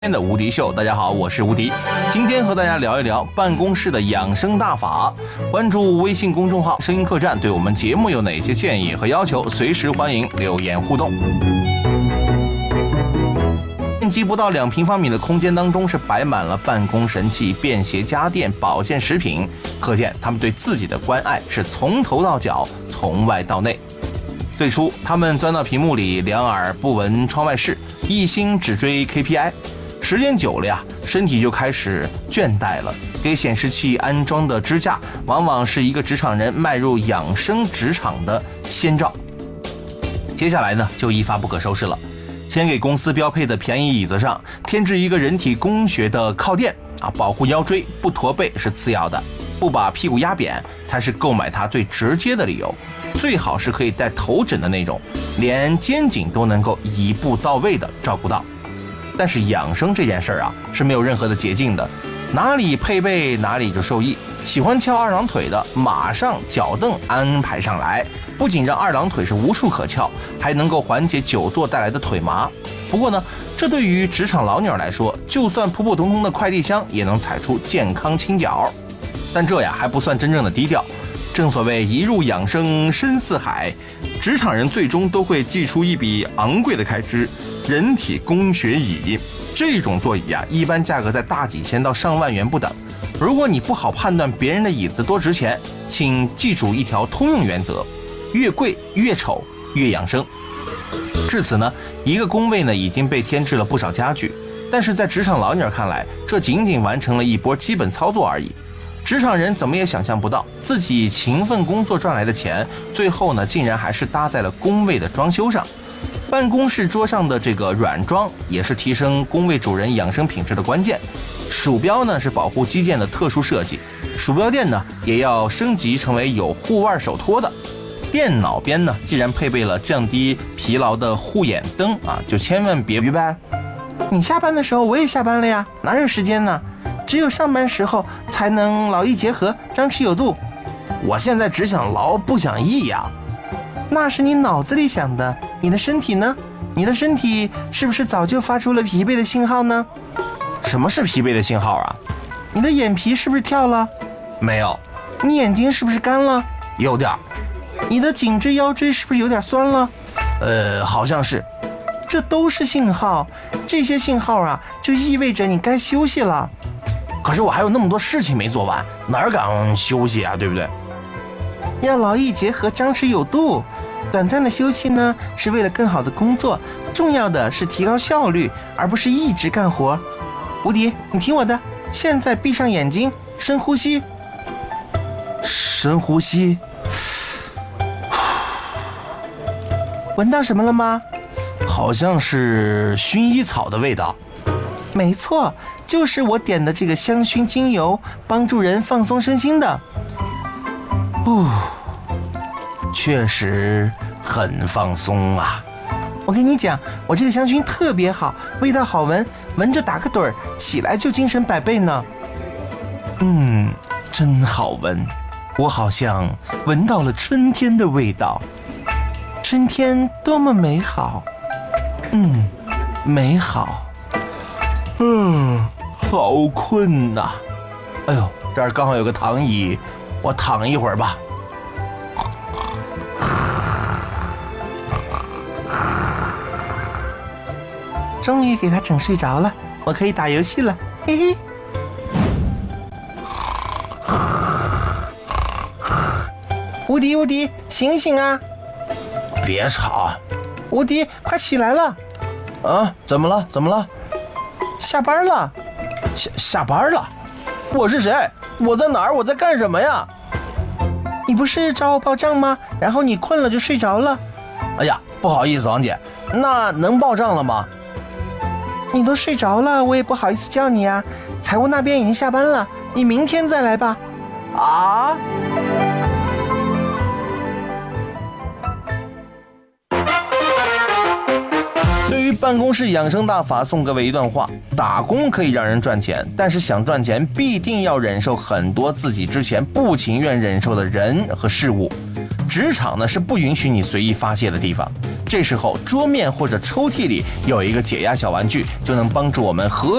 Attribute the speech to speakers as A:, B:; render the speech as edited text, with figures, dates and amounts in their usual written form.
A: 的无敌秀，大家好，我是无敌。今天和大家聊一聊办公室的养生大法。关注微信公众号声音客栈，对我们节目有哪些建议和要求，随时欢迎留言互动。面积不到2平方米的空间当中是摆满了办公神器、便携家电、保健食品，可见他们对自己的关爱是从头到脚，从外到内。最初他们钻到屏幕里，两耳不闻窗外事，一心只追 KPI。时间久了呀，身体就开始倦怠了。给显示器安装的支架，往往是一个职场人迈入养生职场的先兆。接下来呢，就一发不可收拾了。先给公司标配的便宜椅子上添置一个人体工学的靠垫保护腰椎，不驼背是次要的，不把屁股压扁才是购买它最直接的理由。最好是可以带头枕的那种，连肩颈都能够一步到位的照顾到。但是养生这件事儿是没有任何的捷径的，哪里配备哪里就受益。喜欢翘二郎腿的，马上脚凳安排上来，不仅让二郎腿是无处可翘，还能够缓解久坐带来的腿麻。不过呢，这对于职场老鸟来说，就算普普通通的快递箱也能踩出健康轻脚。但这还不算真正的低调。正所谓一入养生深似海，职场人最终都会寄出一笔昂贵的开支。人体工学椅这种座椅一般价格在大几千到上万元不等。如果你不好判断别人的椅子多值钱，请记住一条通用原则：越贵越丑越养生。至此呢，一个工位呢已经被添置了不少家具，但是在职场老鸟看来，这仅仅完成了一波基本操作而已。职场人怎么也想象不到，自己勤奋工作赚来的钱，最后呢竟然还是搭在了工位的装修上。办公室桌上的这个软装也是提升工位主人养生品质的关键。鼠标呢是保护肌腱的特殊设计，鼠标垫呢也要升级成为有护腕手托的。电脑边呢既然配备了降低疲劳的护眼灯就千万别鱼掰。
B: 你下班的时候我也下班了呀，哪有时间呢？只有上班时候才能劳逸结合，张弛有度。
A: 我现在只想劳不想逸呀。
B: 那是你脑子里想的，你的身体呢？你的身体是不是早就发出了疲惫的信号呢？
A: 什么是疲惫的信号
B: 你的眼皮是不是跳了？
A: 没有。
B: 你眼睛是不是干了？
A: 有点。
B: 你的颈椎腰椎是不是有点酸了？
A: 好像是。
B: 这都是信号，这些信号就意味着你该休息了。
A: 可是我还有那么多事情没做完，哪敢休息对不对？
B: 要劳逸结合，张弛有度。短暂的休息呢，是为了更好的工作，重要的是提高效率，而不是一直干活。无敌，你听我的，现在闭上眼睛，深呼吸。
A: 深呼吸。
B: 闻到什么了吗？
A: 好像是薰衣草的味道。
B: 没错，就是我点的这个香薰精油，帮助人放松身心的。
A: 确实很放松
B: 我跟你讲，我这个香薰特别好，味道好闻，闻着打个盹儿，起来就精神100倍呢。
A: 真好闻，我好像闻到了春天的味道。
B: 春天多么美好。
A: 美好。好困呐。哎呦，这儿刚好有个躺椅，我躺一会儿吧。
B: 终于给他整睡着了，我可以打游戏了，嘿嘿。无敌无敌，醒醒啊！
A: 别吵。
B: 无敌，快起来了。
A: 怎么了？怎么了？
B: 下班了。
A: 下班了？我是谁？我在哪儿？我在干什么呀？
B: 你不是找我报账吗？然后你困了就睡着了。
A: 哎呀，不好意思，王姐，那能报账了吗？
B: 你都睡着了，我也不好意思叫你啊。财务那边已经下班了，你明天再来吧。
A: 对于办公室养生大法，送各位一段话：打工可以让人赚钱，但是想赚钱必定要忍受很多自己之前不情愿忍受的人和事物。 职场呢是不允许你随意发泄的地方。这时候桌面或者抽屉里有一个解压小玩具，就能帮助我们合